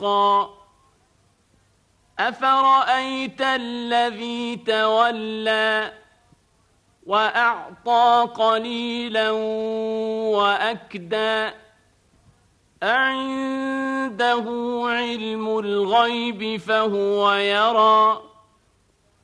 حقا أفرأيت الذي تولى وأعطى قليلا وأكدى أعنده علم الغيب فهو يرى